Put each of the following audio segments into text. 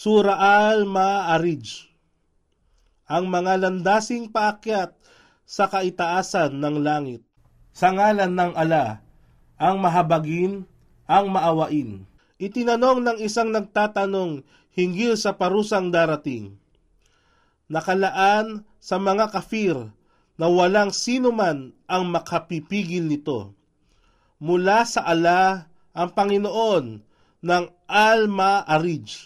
Sura Al-Ma'arij, ang mga landasing paakyat sa kaitaasan ng langit. Sa ngalan ng Ala, ang mahabagin, ang maawain. Itinanong ng isang nagtatanong hinggil sa parusang darating. Nakalaan sa mga kafir na walang sinuman ang makapipigil nito. Mula sa Ala, ang Panginoon ng Al-Ma'arij.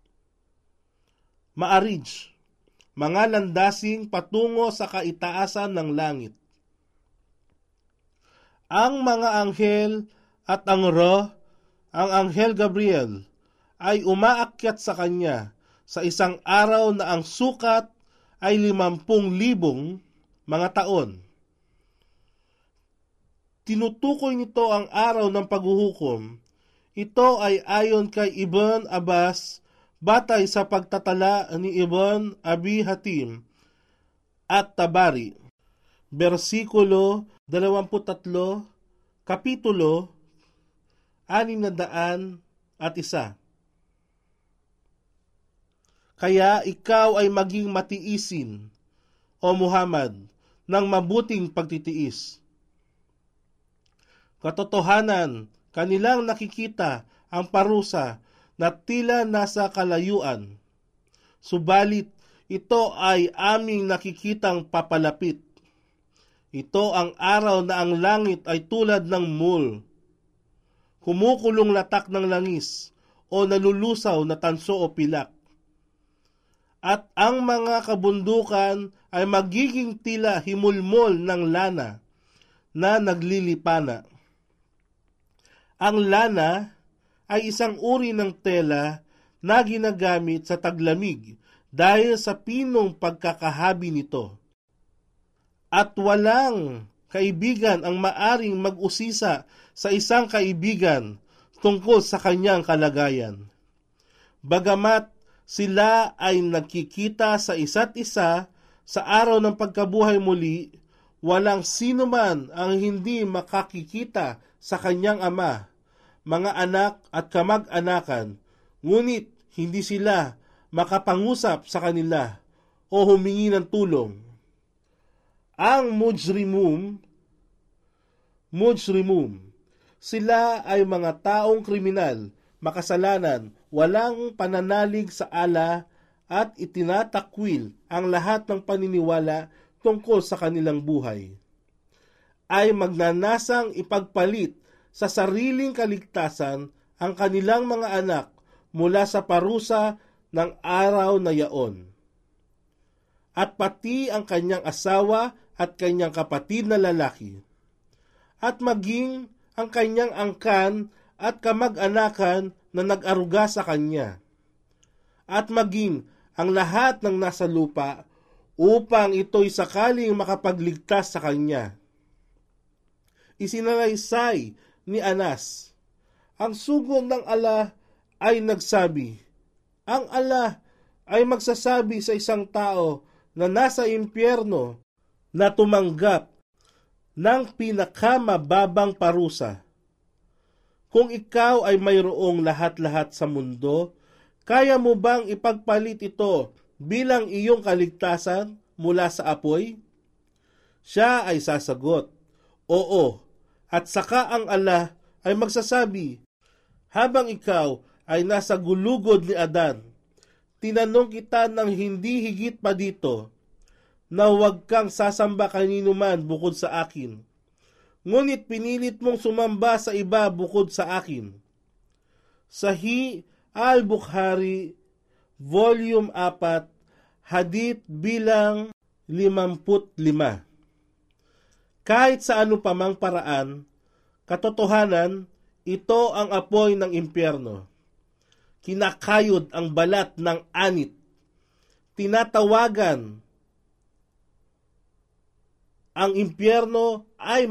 Ma'arij, mga landasing patungo sa kaitaasan ng langit. Ang mga anghel at ang roh, ang anghel Gabriel, ay umaakyat sa kanya sa isang araw na ang sukat ay 50,000 mga taon. Tinutukoy nito ang araw ng paghuhukom. Ito ay ayon kay Ibn Abbas, batay sa pagtatala ni Ibn Abi Hatim at Tabari. Versikulo 23, Kapitulo 601. Kaya ikaw ay maging matiisin, o Muhammad, ng mabuting pagtitiis. Katotohanan, kanilang nakikita ang parusa na tila nasa kalayuan. Subalit, ito ay aming nakikitang papalapit. Ito ang araw na ang langit ay tulad ng mul, kumukulong latak ng langis, o nalulusaw na tanso o pilak. At ang mga kabundukan ay magiging tila himulmol ng lana na naglilipana. Ang lana ay isang uri ng tela na ginagamit sa taglamig dahil sa pinong pagkakahabi nito. At walang kaibigan ang maaring mag-usisa sa isang kaibigan tungkol sa kanyang kalagayan. Bagamat sila ay nagkikita sa isa't isa sa araw ng pagkabuhay muli, walang sino man ang hindi makakikita sa kanyang ama, mga anak at kamag-anakan, ngunit hindi sila makapangusap sa kanila o humingi ng tulong. Ang mujrimum, sila ay mga taong kriminal, makasalanan, walang pananalig sa ala at itinatakwil ang lahat ng paniniwala tungkol sa kanilang buhay. Ay magnanasang ipagpalit sa sariling kaligtasan ang kanilang mga anak mula sa parusa ng araw na yaon. At pati ang kanyang asawa at kanyang kapatid na lalaki. At maging ang kanyang angkan at kamag-anakan na nag-aruga sa kanya. At maging ang lahat ng nasa lupa upang ito'y sakaling makapagligtas sa kanya. Isinalaysay ni Anas, ang sugod ng ala ay nagsabi, ang ala ay magsasabi sa isang tao na nasa impyerno na tumanggap ng pinakamababang parusa. Kung ikaw ay mayroong lahat-lahat sa mundo, kaya mo bang ipagpalit ito bilang iyong kaligtasan mula sa apoy? Siya ay sasagot, oo. At saka ang ala ay magsasabi, habang ikaw ay nasa gulugod ni Adan, tinanong kita ng hindi higit pa dito, na huwag kang sasamba kanino man bukod sa akin. Ngunit pinilit mong sumamba sa iba bukod sa akin. Sahih al-Bukhari, Volume 4, Hadith bilang 55. Kahit sa ano pa mang paraan, katotohanan, ito ang apoy ng impyerno. Kinakayod ang balat ng anit. Tinatawagan ang impyerno ay